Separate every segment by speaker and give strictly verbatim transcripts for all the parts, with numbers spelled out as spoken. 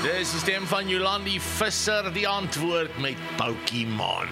Speaker 1: Dis die stem van Jolandi Visser, die antwoord met Pokémon.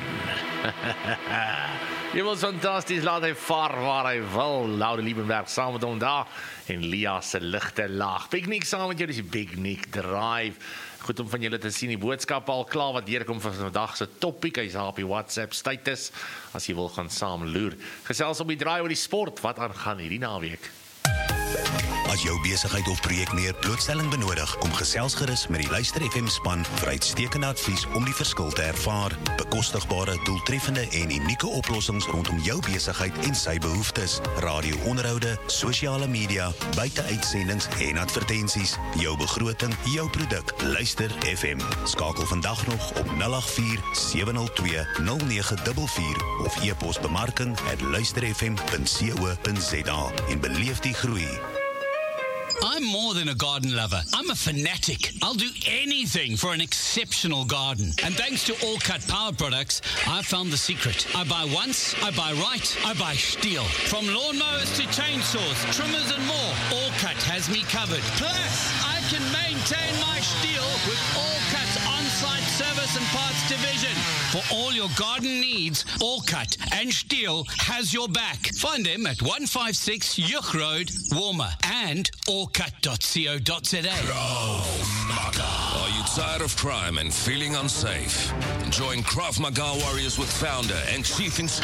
Speaker 1: Jy was fantasties, laat hy vaar waar hy wil. Laude Liebenberg saam met hom daar, en Lia se ligte laag. Big Nick saam met jou, dis die Big Nick Drive. Goed om van julle te sien, die boodskap al klaar wat deurkom van vandag se topiek, hy is daar op die WhatsApp status, as jy wil gaan saam loer. Gesels op die draai oor die sport, wat aangaan hierdie naweek?
Speaker 2: As jou besigheid of projek meer blootstelling benodig, kom gesels gerus met die Luister F M span vir uitstekende advies om die verskil te ervaar. Bekostigbare, doeltreffende en unieke oplossings rondom jou besigheid en sy behoeftes. Radio-onderhoude, sosiale media, buiteuitsendings en advertensies. Jou begroting, jou produk. Luister F M. Skakel vandag nog op nul agt vier sewe nul twee nul nege vier vier of e-pos bemarking at luisterfm punt co punt za en beleef die groei.
Speaker 3: I'm more than a garden lover. I'm a fanatic. I'll do anything for an exceptional garden. And thanks to All Cut Power Products, I've found the secret. I buy once, I buy right, I buy steel. From lawnmowers to chainsaws, trimmers and more, All Cut has me covered. Plus, I can maintain my steel with All Cut's on-site service and parts division. For all your garden needs, All Cut and Steel has your back. Find them at one five six Yuch Road, Warmer, and all cut dot co dot za.
Speaker 4: Krav Maga. Are you tired of crime and feeling unsafe? Join Krav Maga Warriors with founder and chief instructor